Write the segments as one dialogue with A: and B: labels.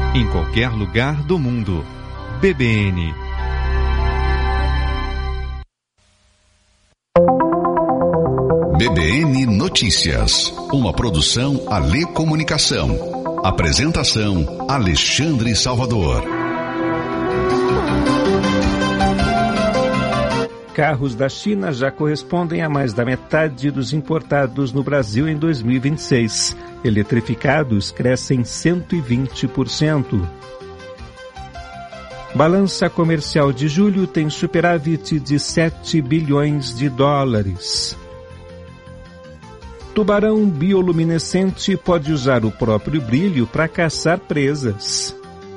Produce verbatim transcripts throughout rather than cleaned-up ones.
A: em qualquer lugar do mundo. B B N.
B: B B N Notícias, uma produção Alê Comunicação. Apresentação Alexandre Salvador.
C: Carros da China já correspondem a mais da metade dos importados no Brasil em dois mil e vinte e seis. Eletrificados crescem cento e vinte por cento. Balança comercial de julho tem superávit de sete bilhões de dólares. Tubarão bioluminescente pode usar o próprio brilho para caçar presas.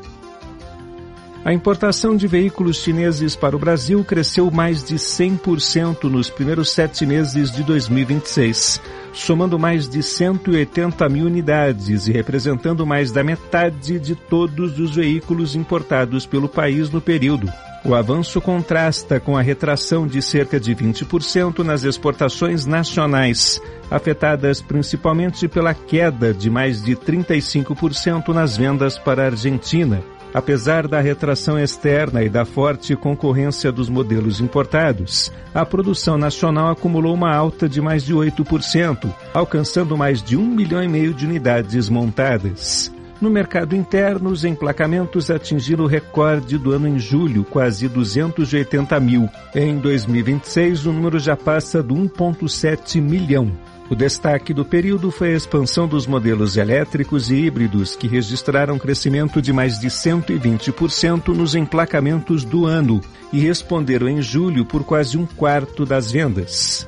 C: A importação de veículos chineses para o Brasil cresceu mais de cem por cento nos primeiros sete meses de dois mil e vinte e seis, somando mais de cento e oitenta mil unidades e representando mais da metade de todos os veículos importados pelo país no período. O avanço contrasta com a retração de cerca de vinte por cento nas exportações nacionais, afetadas principalmente pela queda de mais de trinta e cinco por cento nas vendas para a Argentina. Apesar da retração externa e da forte concorrência dos modelos importados, a produção nacional acumulou uma alta de mais de oito por cento, alcançando mais de um milhão e meio de unidades montadas. No mercado interno, os emplacamentos atingiram o recorde do ano em julho, quase duzentos e oitenta mil. Em dois mil e vinte e seis, o número já passa de um vírgula sete milhão. O destaque do período foi a expansão dos modelos elétricos e híbridos, que registraram crescimento de mais de cento e vinte por cento nos emplacamentos do ano e responderam em julho por quase um quarto das vendas.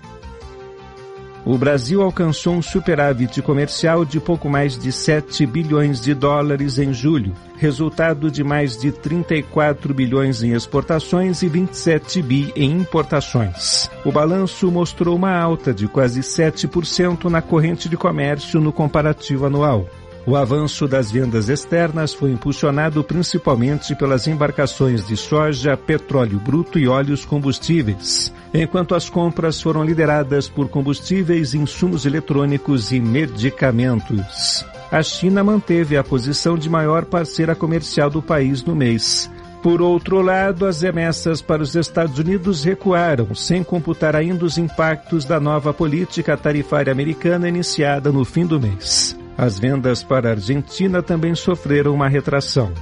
C: O Brasil alcançou um superávit comercial de pouco mais de sete bilhões de dólares em julho, resultado de mais de trinta e quatro bilhões em exportações e vinte e sete bi em importações. O balanço mostrou uma alta de quase sete por cento na corrente de comércio no comparativo anual. O avanço das vendas externas foi impulsionado principalmente pelas embarcações de soja, petróleo bruto e óleos combustíveis, enquanto as compras foram lideradas por combustíveis, insumos eletrônicos e medicamentos. A China manteve a posição de maior parceira comercial do país no mês. Por outro lado, as remessas para os Estados Unidos recuaram, sem computar ainda os impactos da nova política tarifária americana iniciada no fim do mês. As vendas para a Argentina também sofreram uma retração.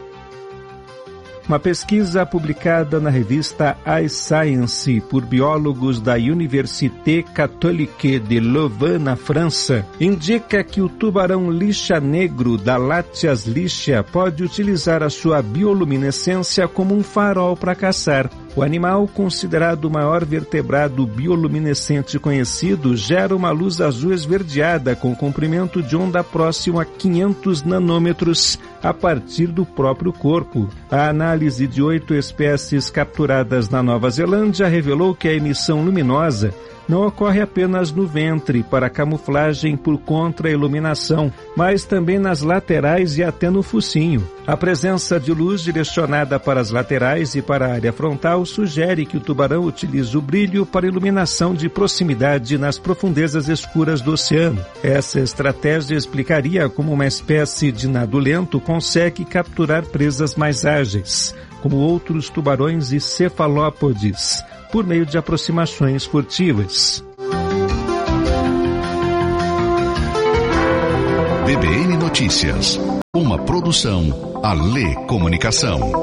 C: Uma pesquisa publicada na revista iScience por biólogos da Université Catholique de Louvain, na França, indica que o tubarão lixa negro da Latias lixa pode utilizar a sua bioluminescência como um farol para caçar. O animal, considerado o maior vertebrado bioluminescente conhecido, gera uma luz azul esverdeada com comprimento de onda próximo a quinhentos nanômetros a partir do próprio corpo. A análise de oito espécies capturadas na Nova Zelândia revelou que a emissão luminosa não ocorre apenas no ventre para camuflagem por contra-iluminação, mas também nas laterais e até no focinho. A presença de luz direcionada para as laterais e para a área frontal sugere que o tubarão utiliza o brilho para iluminação de proximidade nas profundezas escuras do oceano. Essa estratégia explicaria como uma espécie de nado lento consegue capturar presas mais ágeis, como outros tubarões e cefalópodes, por meio de aproximações furtivas.
B: B B N Notícias, uma produção Alê Comunicação.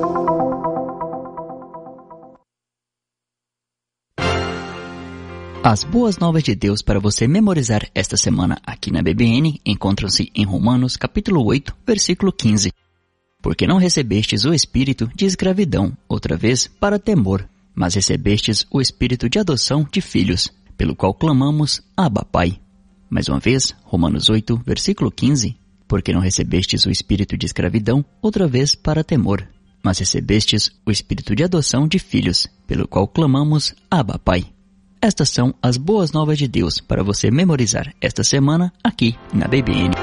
D: As boas novas de Deus para você memorizar esta semana aqui na B B N encontram-se em Romanos capítulo oito, versículo quinze. Porque não recebestes o espírito de escravidão, outra vez, para temor, mas recebestes o espírito de adoção de filhos, pelo qual clamamos, Abba, Pai. Mais uma vez, Romanos oito, versículo quinze. Porque não recebestes o espírito de escravidão, outra vez para temor, mas recebestes o espírito de adoção de filhos, pelo qual clamamos, Abba, Pai. Estas são as boas novas de Deus para você memorizar esta semana aqui na B B N.